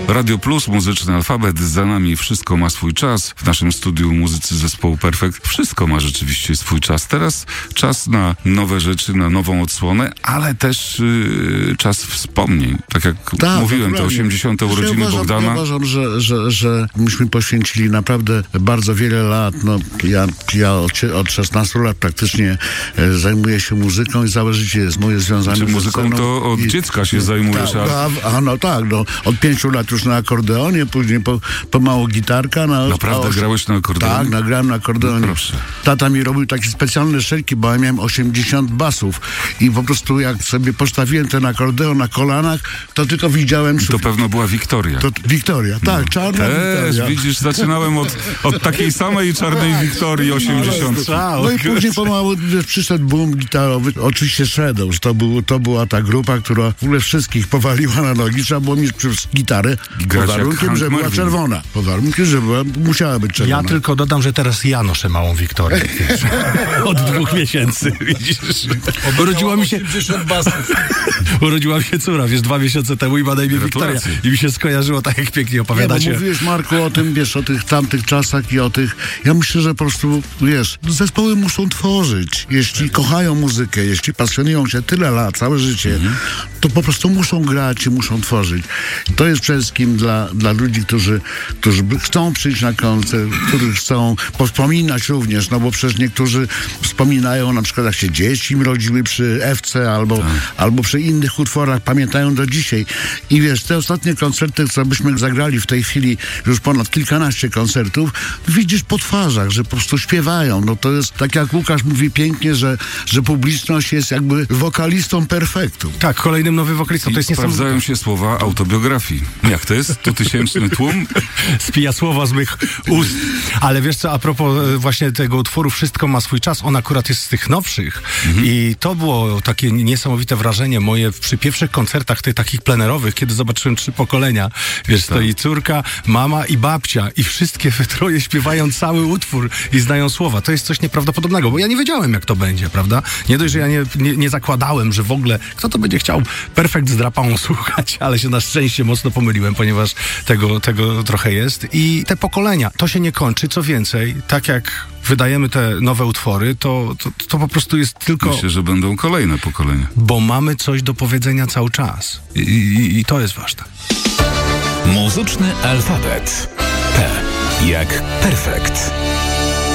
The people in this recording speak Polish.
Radio Plus, muzyczny alfabet, za nami wszystko ma swój czas. W naszym studiu muzycy zespołu Perfekt. Wszystko ma rzeczywiście swój czas. Teraz czas na nowe rzeczy, na nową odsłonę, ale też czas wspomnień. Tak jak mówiłem, te 80. urodziny Bogdana. Ja uważam, że myśmy poświęcili naprawdę bardzo wiele lat. No, ja od 16 lat praktycznie zajmuję się muzyką i całe życie jest moje związane z muzyką. To od dziecka się zajmujesz. Od 5 lat już na akordeonie, później pomału gitarka. Naprawdę grałeś na akordeonie? Tak, nagrałem na akordeonie. No proszę. Tata mi robił takie specjalne szelki, bo ja miałem 80 basów i po prostu jak sobie postawiłem ten akordeon na kolanach, to tylko widziałem... To pewno była Wiktoria. To Wiktoria, tak, czarna Wiktoria. Widzisz, zaczynałem od takiej samej czarnej Wiktorii 80. No i później pomału przyszedł boom gitarowy. Oczywiście Shadows, to była ta grupa, która w ogóle wszystkich powaliła na nogi. Trzeba było mieć gitarę pod warunkiem, że była czerwona. Pod warunkiem, że musiała być czerwona. Ja tylko dodam, że teraz ja noszę małą Wiktorię. Od 2 miesięcy, widzisz. Urodziła mi się córa, 2 miesiące temu i ma na imię Wiktoria. I mi się skojarzyło tak, jak pięknie opowiadacie. Mówiłeś, Marku, o tym, o tych tamtych czasach i o tych... Ja myślę, że po prostu, zespoły muszą tworzyć. Jeśli kochają muzykę, jeśli pasjonują się tyle lat, całe życie, to po prostu muszą grać i muszą tworzyć. To jest przede wszystkim dla ludzi, którzy chcą przyjść na koncert, którzy chcą wspominać również, no bo przecież niektórzy wspominają, na przykład jak się dzieci im rodziły przy FC albo przy innych utworach, pamiętają do dzisiaj. I te ostatnie koncerty, co byśmy zagrali w tej chwili, już ponad kilkanaście koncertów, widzisz po twarzach, że po prostu śpiewają. No to jest, tak jak Łukasz mówi pięknie, że publiczność jest jakby wokalistą Perfektu. Tak, kolejnym nowym wokalistą. To jest sprawdzają się słowa autobiografii. Jak to jest? 100-tysięczny tłum? Spija słowa z mych ust. Ale wiesz co, a propos właśnie tego utworu Wszystko ma swój czas, on akurat jest z tych nowszych. I to było takie niesamowite wrażenie moje przy pierwszych koncertach tych takich plenerowych, kiedy zobaczyłem 3 pokolenia. Stoi córka, mama i babcia i wszystkie we troje śpiewają cały utwór i znają słowa. To jest coś nieprawdopodobnego, bo ja nie wiedziałem, jak to będzie, prawda? Nie dość, że ja nie zakładałem, że w ogóle kto to będzie chciał Perfekt z drapałą słuchać, ale się na szczęście mocno pomyliłem, ponieważ tego trochę jest. I te pokolenia, to się nie kończy. Co więcej, tak jak wydajemy te nowe utwory, to po prostu jest tylko... Myślę, że będą kolejne pokolenia. Bo mamy coś do powiedzenia cały czas. I to jest ważne. Muzyczny alfabet. P jak Perfekt.